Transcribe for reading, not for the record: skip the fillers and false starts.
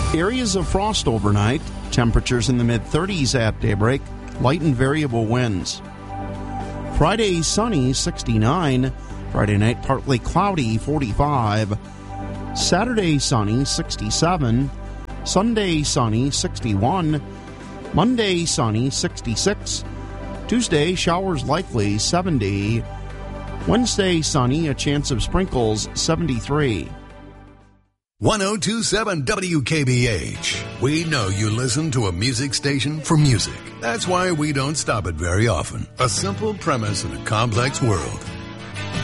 Areas of frost overnight. Temperatures in the mid-30s at daybreak. Light and variable winds. Friday, sunny, 69. Friday night, partly cloudy, 45. Saturday, sunny, 67. Sunday, sunny, 61. Monday, sunny, 66. Tuesday, showers likely, 70. Wednesday, sunny, a chance of sprinkles, 73. 1027 WKBH. We know you listen to a music station for music. That's why we don't stop it very often. A simple premise in a complex world.